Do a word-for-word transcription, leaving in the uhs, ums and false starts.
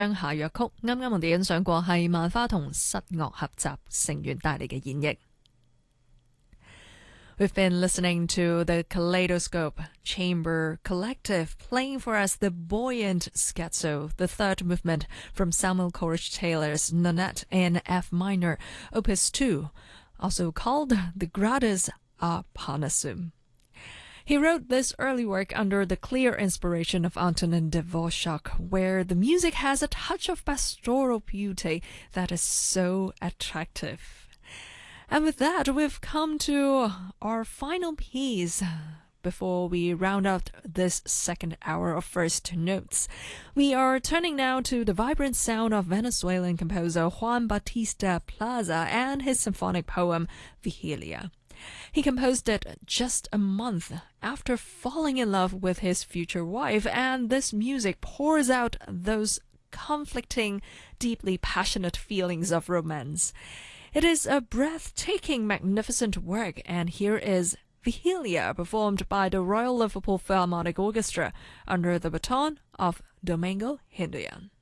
下藥曲，啱啱我哋欣賞過係萬花筒室樂合集成員帶嚟嘅演繹。We've been listening to the Kaleidoscope Chamber Collective playing for us the buoyant scherzo, the third movement from Samuel Coleridge Taylor's Nonet in F minor, Opus two, also called the Gradus a Parnassum. He wrote this early work under the clear inspiration of Antonin Dvorak, where the music has a touch of pastoral beauty that is so attractive. And with that, we've come to our final piece. Before we round out this second hour of First Notes, we are turning now to the vibrant sound of Venezuelan composer Juan Bautista Plaza and his symphonic poem, Vigilia. He composed it just a month after falling in love with his future wife, and this music pours out those conflicting, deeply passionate feelings of romance. It is a breathtaking, magnificent work, and here is Vigilia, performed by the Royal Liverpool Philharmonic Orchestra under the baton of Domingo Hinduyan.